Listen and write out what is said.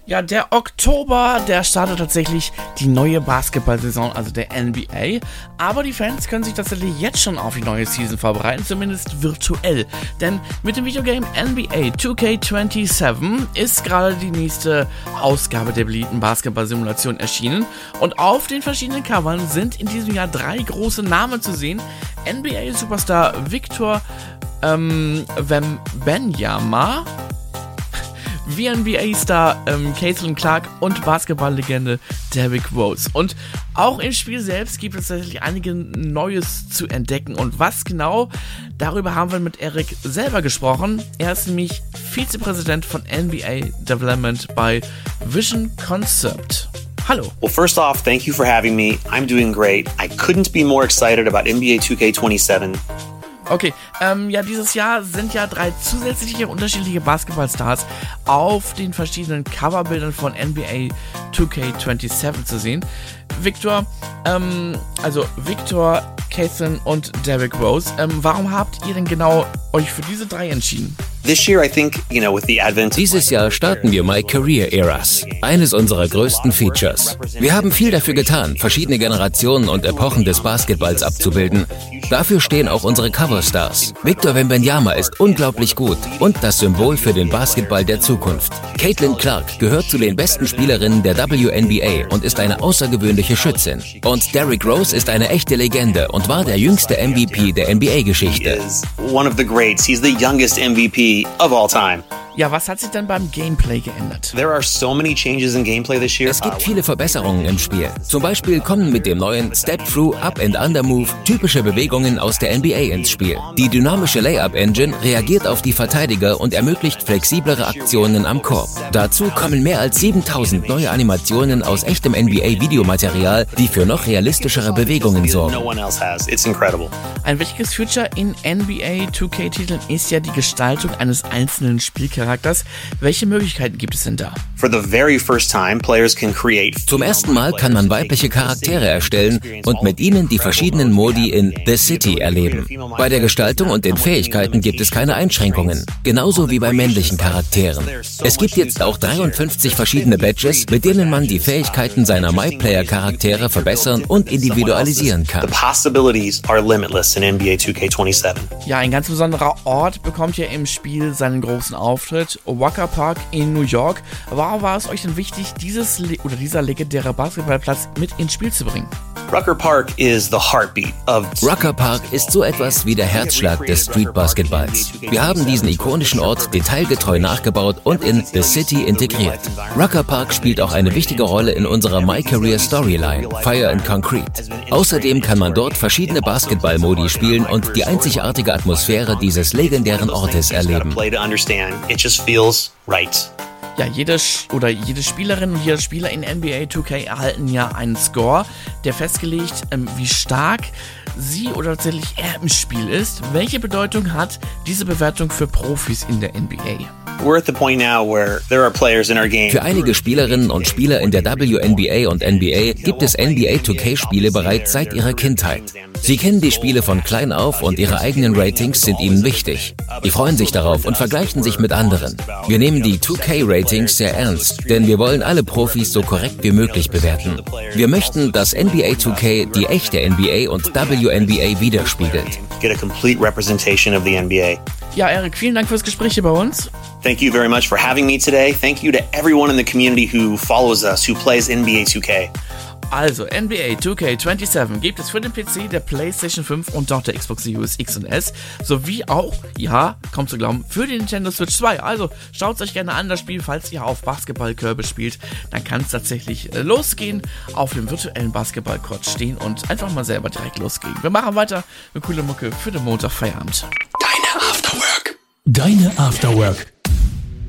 Ja, der Oktober, der startet tatsächlich die neue Basketball-Saison, also der NBA. Aber die Fans können sich tatsächlich jetzt schon auf die neue Season vorbereiten, zumindest virtuell. Denn mit dem Videogame NBA 2K27 ist gerade die nächste Ausgabe der beliebten Basketball-Simulation erschienen. Und auf den verschiedenen Covern sind in diesem Jahr 3 große Namen zu sehen. NBA-Superstar Victor Wembanyama, VNBA-Star Caitlin Clark und Basketball-Legende Derrick Rose. Und auch im Spiel selbst gibt es tatsächlich einige Neues zu entdecken. Und was genau, darüber haben wir mit Eric selber gesprochen. Er ist nämlich Vizepräsident von NBA Development bei Vision Concept. Hallo. Well, first off, thank you for having me. I'm doing great. I couldn't be more excited about NBA 2K27. Okay, dieses Jahr sind ja 3 zusätzliche unterschiedliche Basketballstars auf den verschiedenen Coverbildern von NBA 2K27 zu sehen. Victor, Caitlin und Derrick Rose. Warum habt ihr denn genau euch für diese 3 entschieden? Dieses Jahr starten wir My Career Eras, eines unserer größten Features. Wir haben viel dafür getan, verschiedene Generationen und Epochen des Basketballs abzubilden. Dafür stehen auch unsere Coverstars. Victor Wembanyama ist unglaublich gut und das Symbol für den Basketball der Zukunft. Caitlin Clark gehört zu den besten Spielerinnen der WNBA und ist eine außergewöhnliche Schützin. Und Derrick Rose ist eine echte Legende und war der jüngste MVP der NBA-Geschichte. One of the greats. He's the youngest MVP of all time. Ja, was hat sich denn beim Gameplay geändert? There are so many changes in gameplay this year. Es gibt viele Verbesserungen im Spiel. Zum Beispiel kommen mit dem neuen Step-Through Up-and-Under-Move typische Bewegungen aus der NBA ins Spiel. Die dynamische Layup-Engine reagiert auf die Verteidiger und ermöglicht flexiblere Aktionen am Korb. Dazu kommen mehr als 7000 neue Animationen aus echtem NBA-Videomaterial, die für noch realistischere Bewegungen sorgen. No one else has. It's incredible. Ein wichtiges Feature in NBA 2K-Titeln ist ja die Gestaltung eines einzelnen Spielcharakters. Welche Möglichkeiten gibt es denn da? For the very first time, players can create. Zum ersten Mal kann man weibliche Charaktere erstellen und mit ihnen die verschiedenen Modi in The City erleben. Bei der Gestaltung und den Fähigkeiten gibt es keine Einschränkungen, genauso wie bei männlichen Charakteren. Es gibt jetzt auch 53 verschiedene Badges, mit denen man die Fähigkeiten seiner MyPlayer-Charaktere verbessern und individualisieren kann. The possibilities are limitless in NBA 2K27. Ja, ein ganz besonderer Ort bekommt ja im Spiel seinen großen Auftritt. Rucker Park in New York. Warum war es euch denn wichtig, dieser legendäre Basketballplatz mit ins Spiel zu bringen? Rucker Park is the heartbeat of. Rucker Park ist so etwas wie der Herzschlag des Street-Basketballs. Wir haben diesen ikonischen Ort detailgetreu nachgebaut und in The City integriert. Rucker Park spielt auch eine wichtige Rolle in unserer My Career Storyline, Fire and Concrete. Außerdem kann man dort verschiedene Basketball-Modi spielen und die einzigartige Atmosphäre dieses legendären Ortes erleben. Ja, jede Spielerin und jeder Spieler in NBA 2K erhalten ja einen Score, der festgelegt, wie stark sie oder tatsächlich er im Spiel ist. Welche Bedeutung hat diese Bewertung für Profis in der NBA? We're at the point now where there are players in our game. Für einige Spielerinnen und Spieler in der WNBA und NBA gibt es NBA 2K-Spiele bereits seit ihrer Kindheit. Sie kennen die Spiele von klein auf und ihre eigenen Ratings sind ihnen wichtig. Die freuen sich darauf und vergleichen sich mit anderen. Wir nehmen die 2K-Ratings sehr ernst, denn wir wollen alle Profis so korrekt wie möglich bewerten. Wir möchten, dass NBA 2K die echte NBA und WNBA widerspiegelt. Get a complete representation of the NBA. Ja, Eric, vielen Dank fürs Gespräch hier bei uns. Thank you very much for having me today. Thank you to everyone in the community who follows us, who plays NBA 2K. Also, NBA 2K27 gibt es für den PC, der PlayStation 5 und auch der Xbox Series X und S, sowie auch, ja, kaum zu glauben, für die Nintendo Switch 2. Also, schaut es euch gerne an, das Spiel, falls ihr auf Basketballkörbe spielt, dann kann es tatsächlich losgehen, auf dem virtuellen Basketballcourt stehen und einfach mal selber direkt loslegen. Wir machen weiter mit cooler Mucke für den Montagfeierabend. Deine Afterwork.